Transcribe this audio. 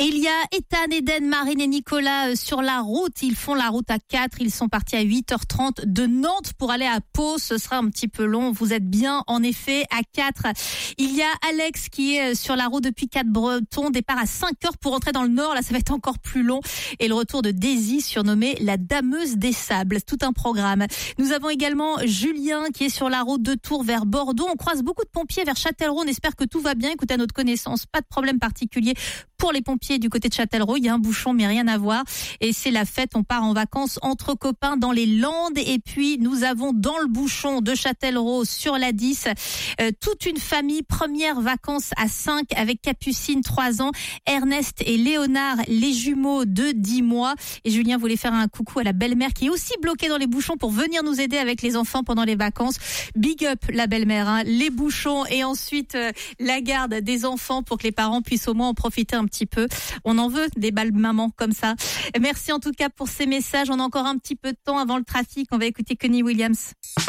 Et il y a Ethan, Eden, Marine et Nicolas sur la route. Ils font la route à 4. Ils sont partis à 8h30 de Nantes pour aller à Pau. Ce sera un petit peu long. Vous êtes bien, en effet, à 4. Il y a Alex qui est sur la route depuis 4 Bretons. Départ à 5h pour rentrer dans le nord. Là, ça va être encore plus long. Et le retour de Daisy, surnommée la Dameuse des Sables. Tout un programme. Nous avons également Julien qui est sur la route de Tours vers Bordeaux. On croise beaucoup de pompiers vers Châtellerault. On espère que tout va bien. Écoutez, à notre connaissance, pas de problème particulier pour les pompiers du côté de Châtellerault. Il y a un bouchon, mais rien à voir. Et c'est la fête. On part en vacances entre copains dans les Landes. Et puis, nous avons dans le bouchon de Châtellerault sur la 10, toute une famille. Premières vacances à 5 avec Capucine, 3 ans, Ernest et Léonard, les jumeaux de 10 mois. Et Julien voulait faire un coucou à la belle-mère qui est aussi bloquée dans les bouchons pour venir nous aider avec les enfants pendant les vacances. Big up la belle-mère, hein. Les bouchons et ensuite la garde des enfants pour que les parents puissent au moins en profiter un petit peu. On en veut des balles mamans comme ça. Merci en tout cas pour ces messages. On a encore un petit peu de temps avant le trafic. On va écouter Connie Williams.